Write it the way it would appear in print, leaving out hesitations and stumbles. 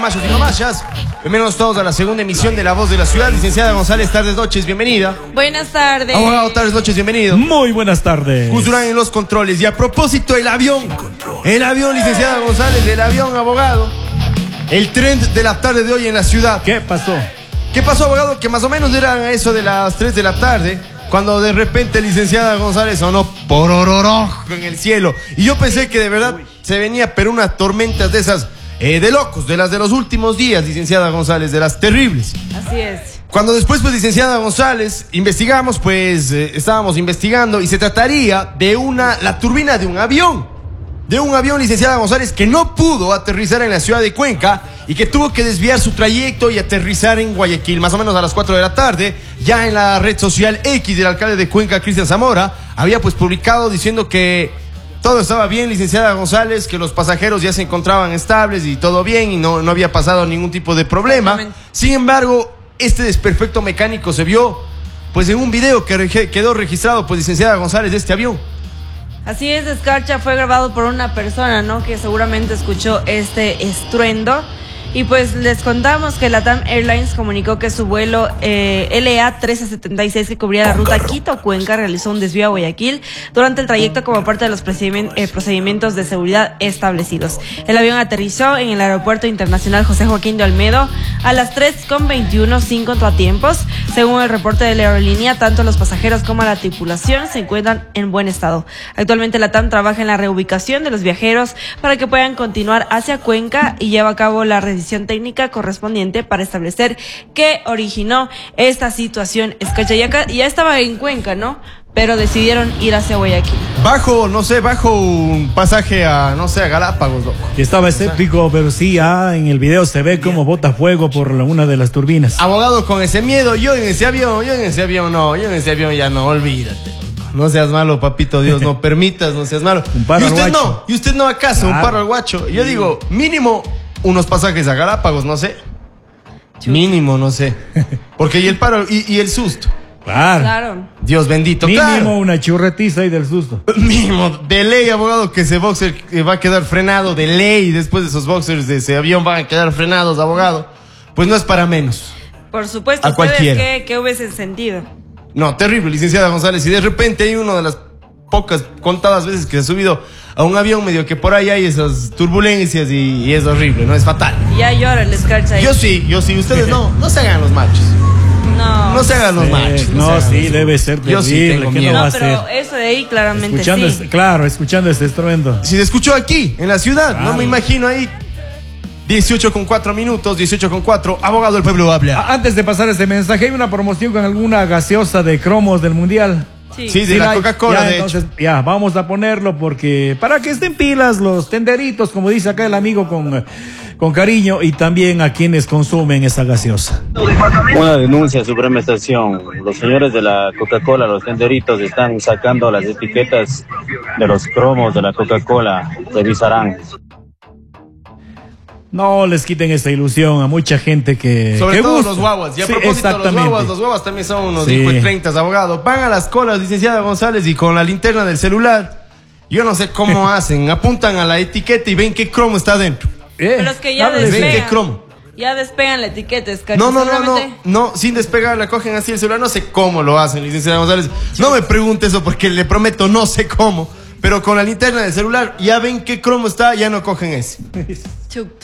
machos y no machas. Bienvenidos todos a la segunda emisión de La Voz de la Ciudad. Licenciada González, tardes, noches, bienvenida. Buenas tardes. Abogado, tardes, noches, bienvenido. Muy buenas tardes. Gus Durán en los controles. Y a propósito, el avión, licenciada González, el avión, abogado. El trend de la tarde de hoy en la ciudad. ¿Qué pasó? ¿Qué pasó, abogado? Que más o menos eran eso de las 3 de la tarde, cuando de repente licenciada González sonó porororó en el cielo. Y yo pensé que de verdad se venía, pero unas tormentas de esas, de locos, de las de los últimos días, licenciada González, de las terribles. Así es. Cuando después, pues, licenciada González, investigamos, pues, estábamos investigando y se trataría de la turbina de un avión. De un avión, licenciada González, que no pudo aterrizar en la ciudad de Cuenca y que tuvo que desviar su trayecto y aterrizar en Guayaquil, más o menos a las 4 de la tarde. Ya en la red social X del alcalde de Cuenca, Cristian Zamora, había pues publicado diciendo que todo estaba bien, licenciada González, que los pasajeros ya se encontraban estables y todo bien y no había pasado ningún tipo de problema. Sin embargo, este desperfecto mecánico se vio pues en un video que quedó registrado, pues, licenciada González, de este avión. Así es, Escarcha, fue grabado por una persona, ¿no?, que seguramente escuchó este estruendo. Y pues les contamos que LATAM Airlines comunicó que su vuelo LA 1376, que cubría la ruta Quito-Cuenca, realizó un desvío a Guayaquil durante el trayecto como parte de los procedimientos de seguridad establecidos. El avión aterrizó en el Aeropuerto Internacional José Joaquín de Olmedo a las 3:21 sin contratiempos. Según el reporte de la aerolínea, tanto los pasajeros como la tripulación se encuentran en buen estado. Actualmente LATAM trabaja en la reubicación de los viajeros para que puedan continuar hacia Cuenca y lleva a cabo la revisión técnica correspondiente para establecer qué originó esta situación. Escarcha, ya estaba en Cuenca, ¿no? Pero decidieron ir hacia Guayaquil. Bajo un pasaje a Galápagos, loco. Que estaba escéptico, pero sí, en el video se ve cómo bota fuego por una de las turbinas. Abogado, con ese miedo, yo en ese avión ya no, olvídate. No seas malo, papito Dios, no permitas, no seas malo. Un paro al guacho. ¿Y usted no acaso? Claro. Un paro al guacho. Yo digo, mínimo unos pasajes a Galápagos, no sé. Mínimo, no sé. Porque y el paro y el susto. Claro. Dios bendito. Mínimo, claro. Una churretiza y del susto. Mínimo, de ley, abogado, que ese boxer va a quedar frenado, de ley. Después de esos boxers de ese avión van a quedar frenados, abogado. Pues no es para menos. Por supuesto. A cualquiera. ¿Qué hubiese sentido? No, terrible, licenciada González. Y de repente hay una de las pocas contadas veces que se ha subido a un avión medio que por ahí hay esas turbulencias y es horrible, ¿no? Es fatal. Ya llora el Escarcha ahí. Yo sí. Ustedes no se hagan los machos. No se hagan los machos. Debe ser terrible. Yo sí tengo miedo. No, pero eso de ahí claramente sí. Escuchando este estruendo. Si se escuchó aquí, en la ciudad, no me imagino ahí. 18:04, abogado del pueblo habla. Antes de pasar este mensaje, hay una promoción con alguna gaseosa de cromos del Mundial. Sí, de la Coca-Cola, de entonces, hecho. Ya, vamos a ponerlo porque para que estén pilas los tenderitos, como dice acá el amigo con cariño, y también a quienes consumen esa gaseosa. Una denuncia, Suprema Estación. Los señores de la Coca-Cola, los tenderitos, están sacando las etiquetas de los cromos de la Coca-Cola. Revisarán. No les quiten esta ilusión a mucha gente que todo gusta. Los guaguas. Y a sí, propósito de los guaguas también son unos 30, abogado. Van a las colas, licenciada González, y con la linterna del celular, yo no sé cómo hacen, apuntan a la etiqueta y ven qué cromo está dentro. Pero es que ya despegan. Ven qué cromo. Ya despegan la etiqueta, Escarcha. No, sin despegar, la cogen así el celular. No sé cómo lo hacen, licenciada González. No me pregunte eso porque le prometo, no sé cómo. Pero con la linterna del celular ya ven qué cromo está, ya no cogen ese.